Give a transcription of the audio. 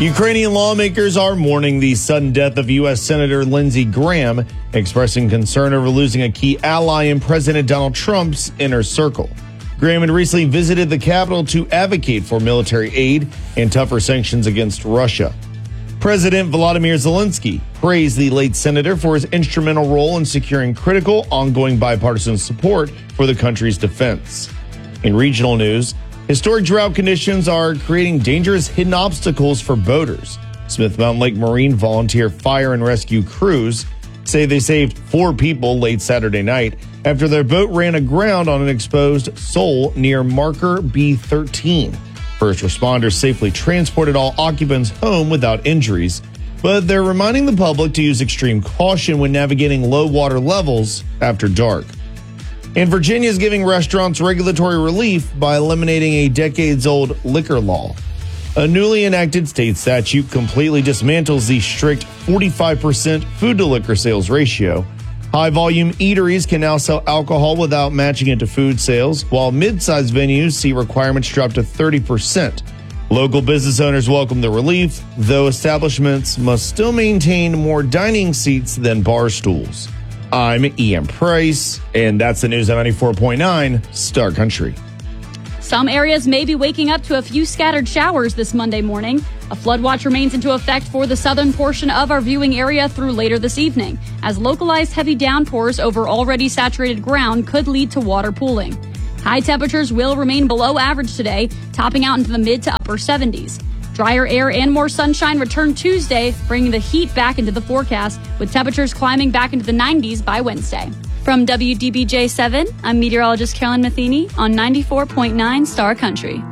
Ukrainian lawmakers are mourning the sudden death of U.S. Senator Lindsey Graham, expressing concern over losing a key ally in President Donald Trump's inner circle. Graham had recently visited the Capitol to advocate for military aid and tougher sanctions against Russia. President Volodymyr Zelensky praised the late senator for his instrumental role in securing critical, ongoing bipartisan support for the country's defense. In regional news, historic drought conditions are creating dangerous hidden obstacles for boaters. Smith Mountain Lake Marine volunteer fire and rescue crews say they saved 4 people late Saturday night after their boat ran aground on an exposed sole near marker B13. First responders safely transported all occupants home without injuries, but they're reminding the public to use extreme caution when navigating low water levels after dark. And Virginia is giving restaurants regulatory relief by eliminating a decades-old liquor law. A newly enacted state statute completely dismantles the strict 45% food-to-liquor sales ratio. High-volume eateries can now sell alcohol without matching it to food sales, while mid-sized venues see requirements drop to 30%. Local business owners welcome the relief, though establishments must still maintain more dining seats than bar stools. I'm Ian Price, and that's the news on 94.9 Star Country. Some areas may be waking up to a few scattered showers this Monday morning. A flood watch remains into effect for the southern portion of our viewing area through later this evening, as localized heavy downpours over already saturated ground could lead to water pooling. High temperatures will remain below average today, topping out into the mid to upper 70s. Drier air and more sunshine return Tuesday, bringing the heat back into the forecast, with temperatures climbing back into the 90s by Wednesday. From WDBJ 7, I'm meteorologist Carolyn Matheny on 94.9 Star Country.